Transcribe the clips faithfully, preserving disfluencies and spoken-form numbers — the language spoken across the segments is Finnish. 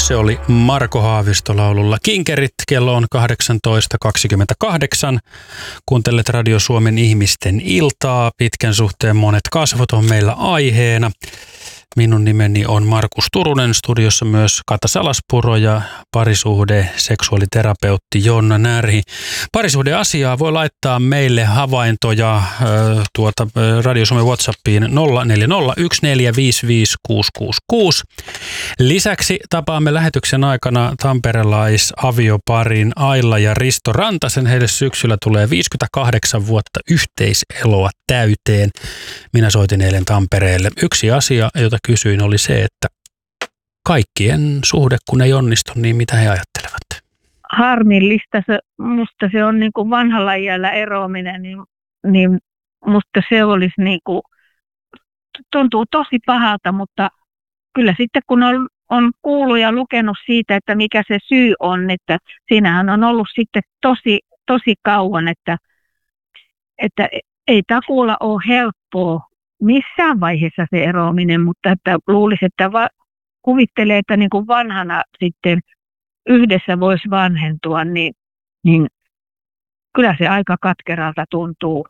Se oli Marko Haavisto laululla Kinkerit. Kello on kahdeksantoista kaksikymmentäkahdeksan. Kuuntelet Radio Suomen ihmisten iltaa. Pitkän suhteen monet kasvot on meillä aiheena. Minun nimeni on Markus Turunen, studiossa myös Kata Salaspuro ja parisuhde seksuaaliterapeutti Jonna Närhi. Parisuhdeasiaa voi laittaa meille havaintoja äh, tuota, Radio Suomen WhatsAppiin nolla neljä nolla yksi neljä viisi viisi kuusi kuusi kuusi. Lisäksi tapaamme lähetyksen aikana tamperelais-avioparin Aila ja Risto Rantasen. Heille syksyllä tulee viisikymmentäkahdeksan vuotta yhteiseloa täyteen. Minä soitin eilen Tampereelle. Yksi asia, jota kysyin, oli se, että kaikkien suhde, kun ei onnistu, niin mitä he ajattelevat? Harmillista. Se, musta se on niin kuin vanhalla iällä eroaminen, niin, niin musta se olisi niin kuin, tuntuu tosi pahalta, mutta kyllä sitten kun on, on kuullut ja lukenut siitä, että mikä se syy on, että siinähän on ollut sitten tosi, tosi kauan, että, että ei takuulla ole helppoa missään vaiheessa se eroaminen, mutta että luulisi, että va- kuvittelee, että niin kuin vanhana sitten yhdessä voisi vanhentua, niin, niin kyllä se aika katkeralta tuntuu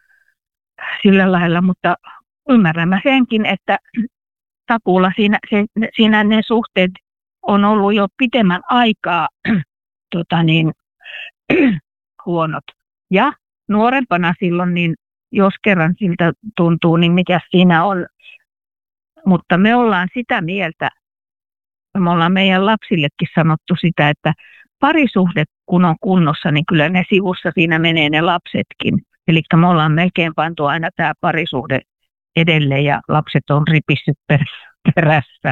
sillä lailla, mutta ymmärrän mä senkin, että takuulla siinä, se, siinä ne suhteet on ollut jo pitemmän aikaa tota niin, huonot. Ja nuorempana silloin, niin jos kerran siltä tuntuu, niin mikä siinä on. Mutta me ollaan sitä mieltä, me ollaan meidän lapsillekin sanottu sitä, että parisuhde kun on kunnossa, niin kyllä ne sivussa siinä menee ne lapsetkin. Eli me ollaan melkein pantu aina tämä parisuhde edelleen ja lapset on ripissyt perässä.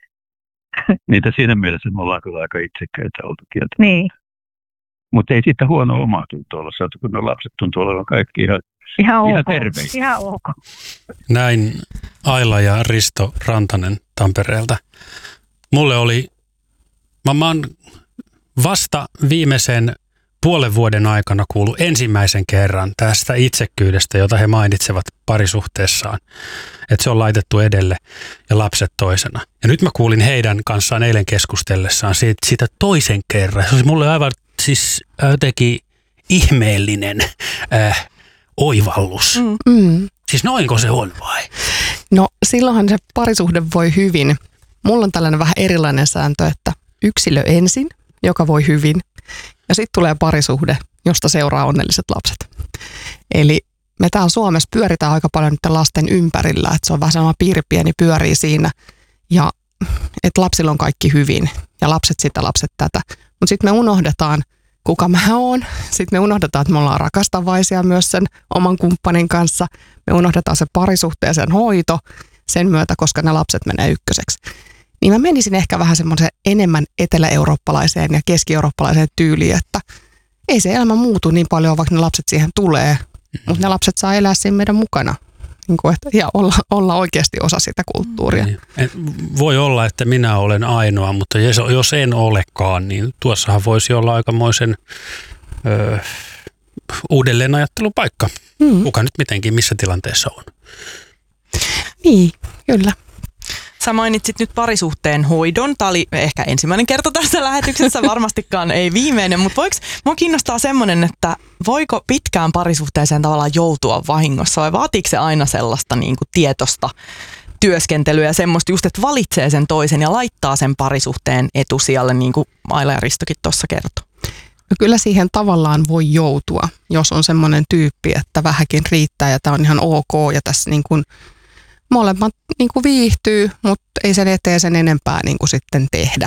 Niitä siinä mielessä me ollaan kyllä aika itsekkäitä oltu kieltä. Niin. Mutta ei siitä huono omaa tuntua olla saatu, kun ne lapset tuntuu olevan kaikki ihan, ihan, ihan ok. terveitä. Ihan ok. Näin Aila ja Risto Rantanen Tampereelta. Mulle oli, mä, mä oon vasta viimeisen puolen vuoden aikana kuullut ensimmäisen kerran tästä itsekkyydestä, jota he mainitsevat parisuhteessaan. Että se on laitettu edelle ja lapset toisena. Ja nyt mä kuulin heidän kanssaan eilen keskustellessaan siitä, siitä toisen kerran. Se oli mulle aivan siis jotenkin ihmeellinen äh, oivallus. Mm. Mm. Siis noinko se on vai? No silloinhan se parisuhde voi hyvin. Mulla on tällainen vähän erilainen sääntö, että yksilö ensin, joka voi hyvin. Ja sitten tulee parisuhde, josta seuraa onnelliset lapset. Eli me täällä Suomessa pyöritään aika paljon nyt lasten ympärillä, että se on vähän sellainen piiri pieni pyörii siinä. Ja että lapsilla on kaikki hyvin ja lapset sitä, lapset tätä. Mutta sitten me unohdetaan, kuka mä oon. Sitten me unohdetaan, että me ollaan rakastavaisia myös sen oman kumppanin kanssa. Me unohdetaan se parisuhteen sen hoito sen myötä, koska ne lapset menee ykköseksi. Niin mä menisin ehkä vähän semmoisen enemmän etelä-eurooppalaiseen ja keski-eurooppalaiseen tyyliin, että ei se elämä muutu niin paljon, vaikka ne lapset siihen tulee, mutta ne lapset saa elää siinä meidän mukana niin kuin, että, ja olla, olla oikeasti osa sitä kulttuuria. Niin. Voi olla, että minä olen ainoa, mutta jos en olekaan, niin tuossahan voisi olla aikamoisen ö, uudelleenajattelupaikka. Mm. Kuka nyt mitenkin, missä tilanteessa on? Niin, kyllä. Sä mainitsit nyt parisuhteen hoidon. Tämä oli ehkä ensimmäinen kerta tässä lähetyksessä, varmastikaan ei viimeinen, mutta voiko, mua kiinnostaa semmoinen, että voiko pitkään parisuhteeseen tavallaan joutua vahingossa vai vaatiiko se aina sellaista niin kuin tietoista työskentelyä ja semmoista just, että valitsee sen toisen ja laittaa sen parisuhteen etusijalle, niin kuin Aila ja Ristokin tuossa kertoi? No kyllä siihen tavallaan voi joutua, jos on semmoinen tyyppi, että vähänkin riittää ja tämä on ihan ok ja tässä niin kuin molemmat niin kuin viihtyy, mutta ei sen eteen sen enempää niin kuin sitten tehdä.